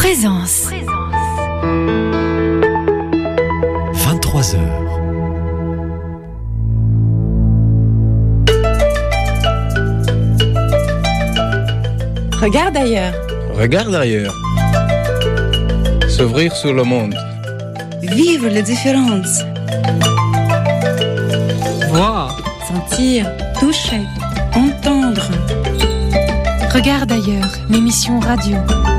Présence. 23h. Regarde ailleurs. Regarde ailleurs. S'ouvrir sur le monde. Vivre les différences. Voir. Sentir. Toucher. Entendre. Regarde ailleurs, l'émission radio.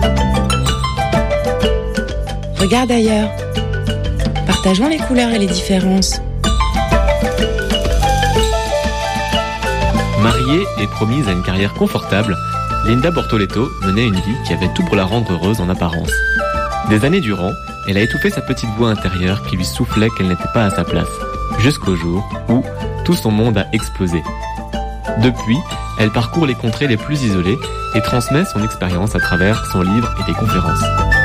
Regarde ailleurs. Partageons les couleurs et les différences. Mariée et promise à une carrière confortable, Linda Bortoletto menait une vie qui avait tout pour la rendre heureuse en apparence. Des années durant, elle a étouffé sa petite voix intérieure qui lui soufflait qu'elle n'était pas à sa place, jusqu'au jour où tout son monde a explosé. Depuis, elle parcourt les contrées les plus isolées et transmet son expérience à travers son livre et des conférences.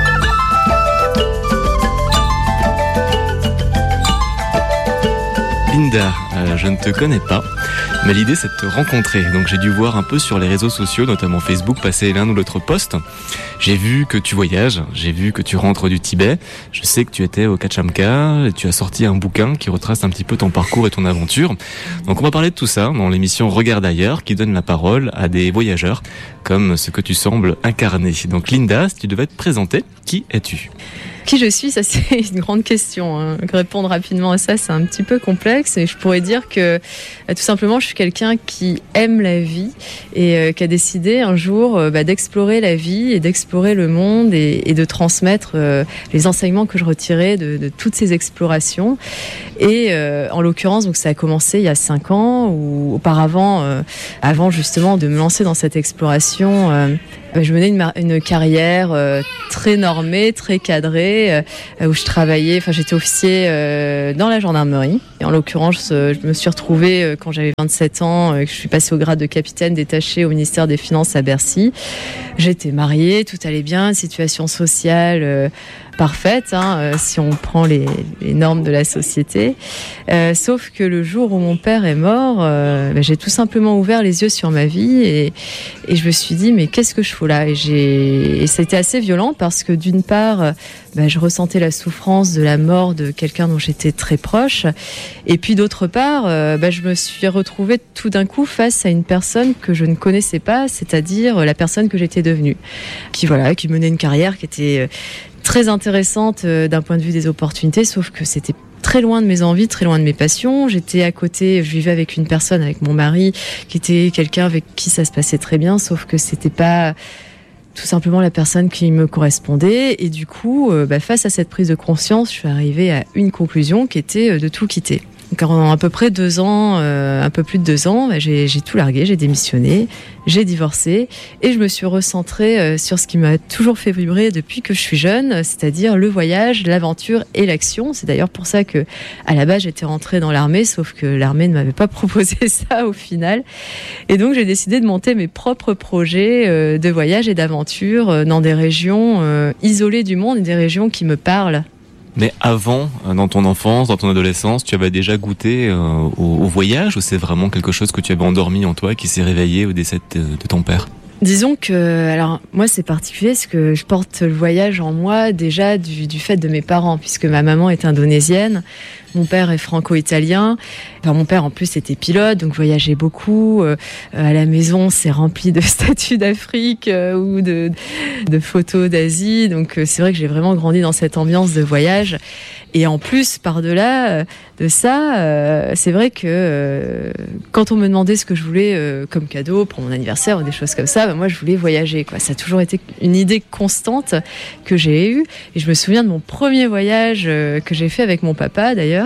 Linda, je ne te connais pas, mais l'idée c'est de te rencontrer. Donc j'ai dû voir un peu sur les réseaux sociaux, notamment Facebook, passer l'un ou l'autre post. J'ai vu que tu voyages, j'ai vu que tu rentres du Tibet. Je sais que tu étais au Kachamka et tu as sorti un bouquin qui retrace un petit peu ton parcours et ton aventure. Donc on va parler de tout ça dans l'émission Regarde ailleurs, qui donne la parole à des voyageurs comme ce que tu sembles incarner. Donc Linda, si tu devais te présenter, qui es-tu ? Qui je suis, ça c'est une grande question. Répondre rapidement à ça, c'est un petit peu complexe. Et je pourrais dire que tout simplement, je suis quelqu'un qui aime la vie et qui a décidé un jour d'explorer la vie et d'explorer le monde et de transmettre les enseignements que je retirais de toutes ces explorations. Et en l'occurrence, donc ça a commencé il y a 5 ans, ou auparavant, avant justement de me lancer dans cette exploration. Je menais une carrière très normée, très cadrée, où je travaillais, j'étais officier dans la gendarmerie. Et en l'occurrence, je me suis retrouvée quand j'avais 27 ans, que je suis passée au grade de capitaine détaché au ministère des Finances à Bercy. J'étais mariée, tout allait bien, situation sociale parfaite, si on prend les normes de la société. Sauf que le jour où mon père est mort, j'ai tout simplement ouvert les yeux sur ma vie et je me suis dit, mais qu'est-ce que je fous là ? Et c'était assez violent parce que d'une part, je ressentais la souffrance de la mort de quelqu'un dont j'étais très proche. Et puis d'autre part, je me suis retrouvée tout d'un coup face à une personne que je ne connaissais pas, c'est-à-dire la personne que j'étais devenue. Qui menait une carrière qui était très intéressante d'un point de vue des opportunités, sauf que c'était très loin de mes envies, très loin de mes passions. J'étais à côté, je vivais avec une personne, avec mon mari, qui était quelqu'un avec qui ça se passait très bien, sauf que c'était pas tout simplement la personne qui me correspondait. Et du coup, face à cette prise de conscience, je suis arrivée à une conclusion qui était de tout quitter. Donc en à peu près 2 ans, un peu plus de 2 ans, j'ai tout largué, j'ai démissionné, j'ai divorcé et je me suis recentrée sur ce qui m'a toujours fait vibrer depuis que je suis jeune, c'est-à-dire le voyage, l'aventure et l'action. C'est d'ailleurs pour ça que, à la base, j'étais rentrée dans l'armée, sauf que l'armée ne m'avait pas proposé ça au final. Et donc j'ai décidé de monter mes propres projets de voyage et d'aventure dans des régions isolées du monde et des régions qui me parlent. Mais avant, dans ton enfance, dans ton adolescence, tu avais déjà goûté au voyage ou c'est vraiment quelque chose que tu avais endormi en toi qui s'est réveillé au décès de ton père ? Disons que, alors moi c'est particulier parce que je porte le voyage en moi déjà du fait de mes parents, puisque ma maman est indonésienne, mon père est franco-italien. Mon père en plus était pilote, donc voyageait beaucoup. À la maison, c'est rempli de statues d'Afrique ou de photos d'Asie. Donc c'est vrai que j'ai vraiment grandi dans cette ambiance de voyage. Et en plus, par-delà de ça, c'est vrai que quand on me demandait ce que je voulais comme cadeau pour mon anniversaire ou des choses comme ça, moi je voulais voyager, quoi. Ça a toujours été une idée constante que j'ai eue. Et je me souviens de mon premier voyage que j'ai fait avec mon papa d'ailleurs.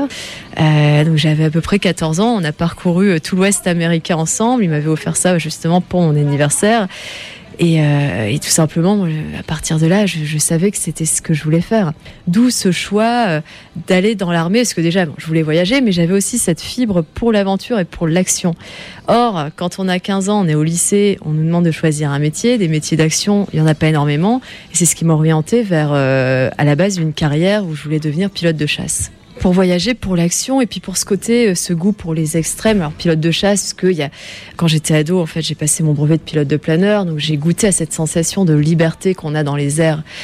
Donc j'avais à peu près 14 ans, on a parcouru tout l'Ouest américain ensemble. Il m'avait offert ça justement pour mon anniversaire. Et tout simplement, à partir de là, je savais que c'était ce que je voulais faire. D'où ce choix d'aller dans l'armée, parce que déjà, je voulais voyager, mais j'avais aussi cette fibre pour l'aventure et pour l'action. Or, quand on a 15 ans, on est au lycée, on nous demande de choisir un métier. Des métiers d'action, il n'y en a pas énormément. Et c'est ce qui m'a orientée vers, à la base, une carrière où je voulais devenir pilote de chasse. Pour voyager, pour l'action et puis pour ce côté, ce goût pour les extrêmes. Alors pilote de chasse, parce que quand j'étais ado, en fait, j'ai passé mon brevet de pilote de planeur, donc j'ai goûté à cette sensation de liberté qu'on a dans les airs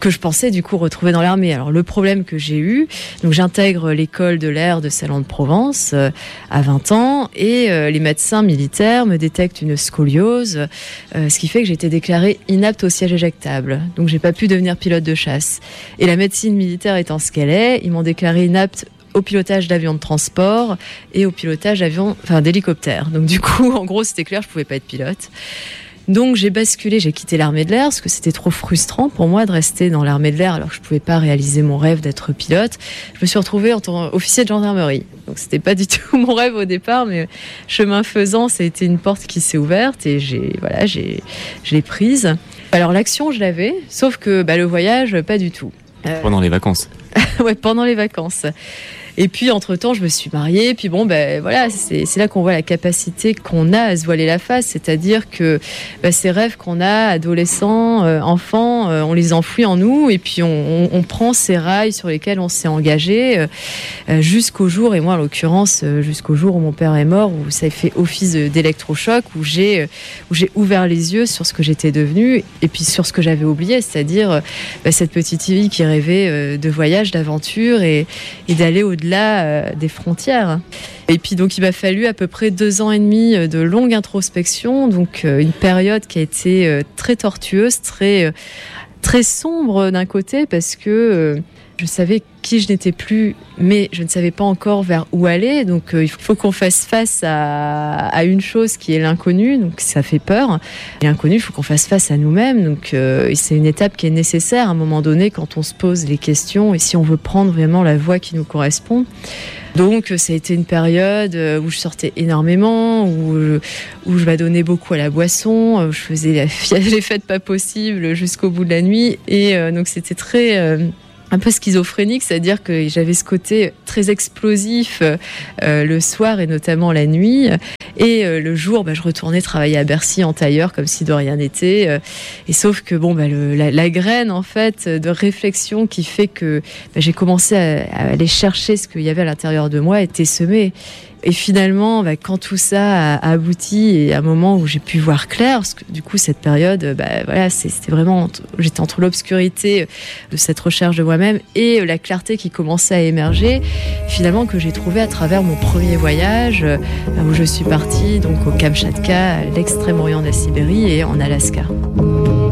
que je pensais du coup retrouver dans l'armée. Alors le problème que j'ai eu, donc j'intègre l'école de l'air de Salon-de-Provence à 20 ans et les médecins militaires me détectent une scoliose, ce qui fait que j'ai été déclarée inapte au siège éjectable. Donc j'ai pas pu devenir pilote de chasse. Et la médecine militaire étant ce qu'elle est, ils m'ont déclarée inapte au pilotage d'avions de transport et au pilotage d'hélicoptères. Donc du coup, en gros, c'était clair, je pouvais pas être pilote. Donc j'ai basculé, j'ai quitté l'armée de l'air parce que c'était trop frustrant pour moi de rester dans l'armée de l'air alors que je pouvais pas réaliser mon rêve d'être pilote. Je me suis retrouvée en tant qu'officier de gendarmerie. Donc c'était pas du tout mon rêve au départ, mais chemin faisant, ça a été une porte qui s'est ouverte et je l'ai prise. Alors l'action, je l'avais, sauf que le voyage, pas du tout. Pendant les vacances. Ouais, pendant les vacances. Et puis, entre-temps, je me suis mariée. Puis c'est là qu'on voit la capacité qu'on a à se voiler la face. C'est-à-dire que ces rêves qu'on a, adolescents, enfants, on les enfouit en nous. Et puis, on prend ces rails sur lesquels on s'est engagé jusqu'au jour, et moi, en l'occurrence, jusqu'au jour où mon père est mort, où ça a fait office d'électrochoc, où j'ai ouvert les yeux sur ce que j'étais devenue et puis sur ce que j'avais oublié. C'est-à-dire cette petite fille qui rêvait de voyage, d'aventure et d'aller au-delà des frontières. Et puis donc il m'a fallu à peu près 2 ans et demi de longue introspection, donc une période qui a été très tortueuse, très sombre d'un côté parce que je savais qui je n'étais plus, mais je ne savais pas encore vers où aller. Donc il faut qu'on fasse face à une chose qui est l'inconnu, donc ça fait peur. Et l'inconnu, il faut qu'on fasse face à nous-mêmes. Donc c'est une étape qui est nécessaire à un moment donné quand on se pose les questions et si on veut prendre vraiment la voie qui nous correspond. Donc ça a été une période où je sortais énormément, où je m'adonnais beaucoup à la boisson, je faisais les fêtes pas possibles jusqu'au bout de la nuit. Et donc c'était très... un peu schizophrénique, c'est-à-dire que j'avais ce côté très explosif le soir et notamment la nuit. Et le jour, je retournais travailler à Bercy en tailleur comme si de rien n'était. Et sauf que la graine en fait de réflexion qui fait que j'ai commencé à aller chercher ce qu'il y avait à l'intérieur de moi était semée. Et finalement, quand tout ça a abouti et à un moment où j'ai pu voir clair, parce que du coup cette période, c'était vraiment, j'étais entre l'obscurité de cette recherche de moi-même et la clarté qui commençait à émerger, finalement que j'ai trouvé à travers mon premier voyage où je suis partie donc au Kamchatka, à l'extrême orient de la Sibérie et en Alaska.